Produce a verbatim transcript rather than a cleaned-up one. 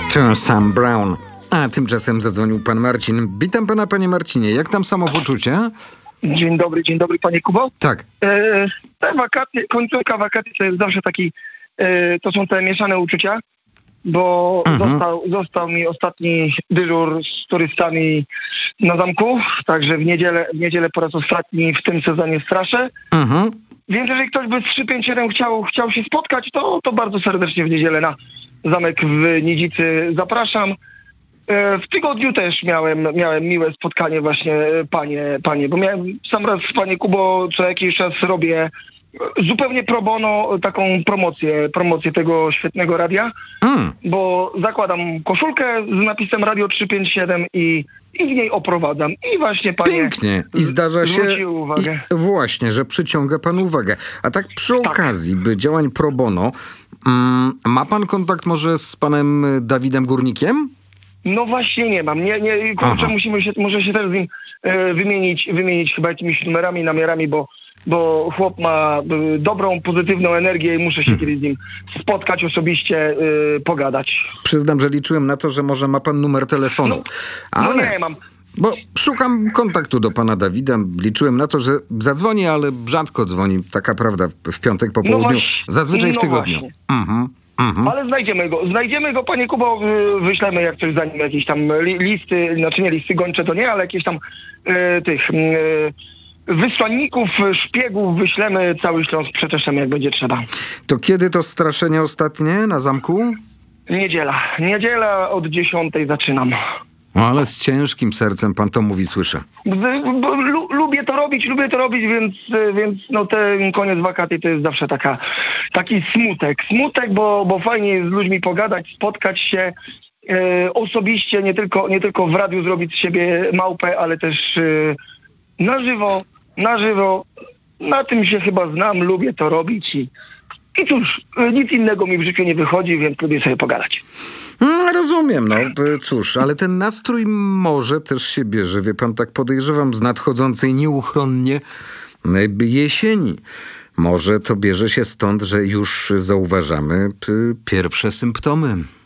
To Sam Brown. A tymczasem zadzwonił pan Marcin. Witam pana, panie Marcinie. Jak tam samopoczucie? Dzień dobry, dzień dobry, panie Kubo. Tak. E, te wakacje, końcówka wakacji to jest zawsze taki, e, to są te mieszane uczucia, bo Mhm. został, został mi ostatni dyżur z turystami na zamku, także w niedzielę, w niedzielę po raz ostatni w tym sezonie straszę. Mhm. Więc jeżeli ktoś by z trzy pięć siedem chciał, chciał się spotkać, to, to bardzo serdecznie w niedzielę na zamek w Nidzicy zapraszam. E, W tygodniu też miałem, miałem miłe spotkanie właśnie, e, panie, panie, bo miałem sam raz, panie Kubo, co jakiś czas robię e, zupełnie pro bono taką promocję, promocję tego świetnego radia, Mm. bo zakładam koszulkę z napisem Radio trzysta pięćdziesiąt siedem i, i w niej oprowadzam. I właśnie panie Pięknie. I zdarza się zwrócił uwagę. I właśnie, że przyciąga pan uwagę. A tak przy Tak. okazji by działań pro bono, mm, ma pan kontakt może z panem Dawidem Górnikiem? No właśnie nie mam. Nie, nie, kurczę, Aha. musimy się, może się też z nim e, wymienić, wymienić chyba jakimiś numerami, namiarami, bo, bo chłop ma e, dobrą, pozytywną energię i muszę się Hmm. kiedyś z nim spotkać osobiście, e, pogadać. Przyznam, że liczyłem na to, że może ma pan numer telefonu. No Ale... nie mam. Bo szukam kontaktu do pana Dawida. Liczyłem na to, że zadzwoni, ale rzadko dzwoni. Taka prawda, w- w piątek po No południu. właśnie, Zazwyczaj w no tygodniu. właśnie. Mhm, mhm. Ale znajdziemy go. Znajdziemy go, panie Kubo, y, wyślemy jak coś za nim jakieś tam li, listy, znaczy nie listy gończe to nie, ale jakieś tam y, tych y, wysłanników, szpiegów wyślemy, cały Śląsk przeczeszemy jak będzie trzeba. To kiedy to straszenie ostatnie na zamku? Niedziela. Niedziela od dziesiątej zaczynam. O, ale z ciężkim sercem pan to mówi, słyszę. B- bo lu- lubię to robić, lubię to robić, więc, y, więc no ten koniec wakacji to jest zawsze taka, taki smutek. Smutek, bo, bo fajnie jest z ludźmi pogadać, spotkać się e, osobiście, nie tylko, nie tylko w radiu zrobić z siebie małpę, ale też e, na żywo, na żywo. Na tym się chyba znam, lubię to robić i, i cóż, e, nic innego mi w życiu nie wychodzi, więc lubię sobie pogadać. Mm, rozumiem, no e, cóż, ale ten nastrój może też się bierze, wie pan, tak podejrzewam, z nadchodzącej nieuchronnie e, jesieni. Może to bierze się stąd, że już zauważamy p- pierwsze symptomy.